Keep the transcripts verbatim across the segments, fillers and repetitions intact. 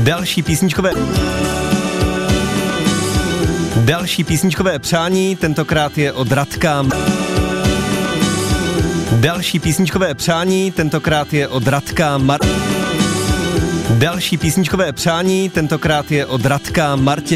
Další písničkové Další písničkové přání, tentokrát je od Radka. Další písničkové přání, tentokrát je od Radka Mar... Další písničkové přání, tentokrát je od Radka Martě.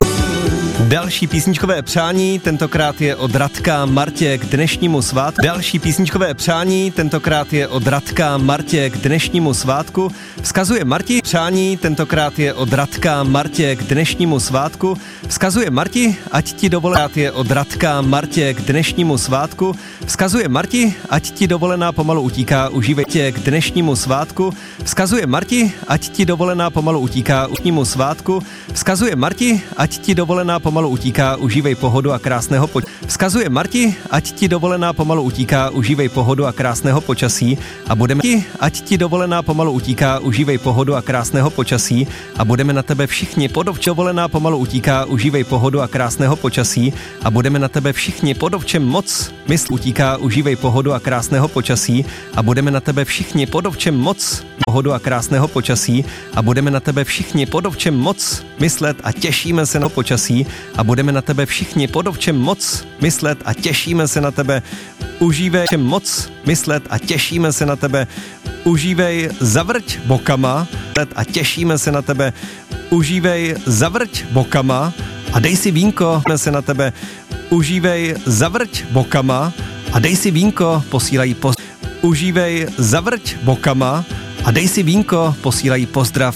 Další písničkové přání, tentokrát je od Radka Martě k dnešnímu svátku. Další písničkové přání, tentokrát je od Radka Martě k dnešnímu svátku. Vzkazuje Marti, přání, tentokrát je od Radka Martě k dnešnímu svátku. Vzkazuje Marti, ať ti dovolená je od Radka Martě k dnešnímu svátku. Vzkazuje Marti, ať ti dovolená pomalu utíká, užívej tě k dnešnímu svátku. Vzkazuje Marti, ať ti dovolená pomalu utíká, k dnešnímu svátku. Vzkazuje Marti, ať ti dovolená pomalu utíká, užívej pohodu a krásného počasí. Vzkazuje Marti, ať ti dovolená pomalu utíká, užívej pohodu a krásného počasí a budeme ti, ať ti dovolená pomalu utíká, užívej pohodu a krásného počasí a budeme na tebe všichni podovč dovolená pomalu utíká, užívej pohodu a krásného počasí a budeme na tebe všichni podovčem moc mysl utíká, užívej pohodu a krásného počasí a budeme na tebe všichni podovčem moc pohodu a krásného počasí a budeme na tebe všichni podovčem moc myslet a těšíme se na počasí a budeme na tebe všichni podovčem moc myslet a těšíme se na tebe. Užívej moc myslet a těšíme se na tebe. Užívej zavrť bokama a těšíme se na tebe. Užívej zavrť bokama a dej si vínko, se na tebe. Užívej zavrť bokama a dej si vínko, posílají poz... Užívej zavrť bokama a dej si vínko, posílají pozdrav.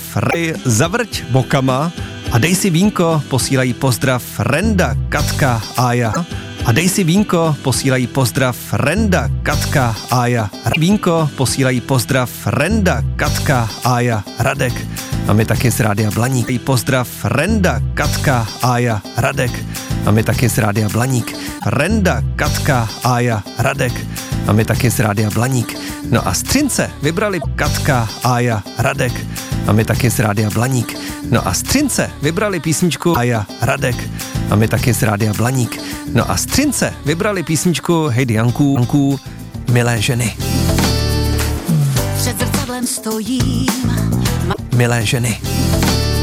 Zavrť bokama a dej si vínko, posílají pozdrav Renda, Katka, Ája. A dej si vínko, posílají pozdrav Renda, Katka, Ája. Vínko, posílají pozdrav Renda, Katka, Ája, Radek. A my taky z Rádia Blaník. Pozdrav Renda, Katka, Ája, Radek. A my taky z Rádia Blaník. Renda, Katka, Ája, Radek. A my taky z Rádia Blaník. No a střince vybrali Katka, Ája, Radek. A my taky z Rádia Blaník. No a střince vybrali písničku Ája, Radek. A my taky z Rádia Blaník. No a střince vybrali písničku Hejdy Janků, Janků, Milé ženy. Před zrcadlem stojím. Milé ženy.